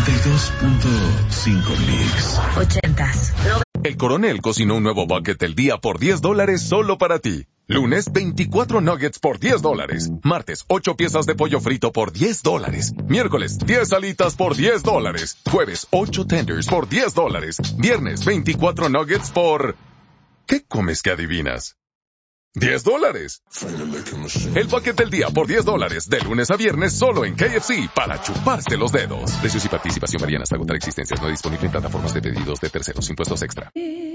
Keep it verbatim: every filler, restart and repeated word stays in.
noventa y dos punto cinco mix. Ochentas. No... El Coronel cocinó un nuevo bucket del día por diez dólares solo para ti. Lunes, veinticuatro nuggets por diez dólares. Martes, ocho piezas de pollo frito por diez dólares. Miércoles, diez alitas por diez dólares. Jueves, ocho tenders por diez dólares. Viernes, veinticuatro nuggets por... ¿Qué comes que adivinas? diez dólares. El bucket del día por diez dólares. De lunes a viernes solo en K F C para chuparse los dedos. Precios y participación varían hasta agotar existencias. No disponible en plataformas de pedidos de terceros. Impuestos extra.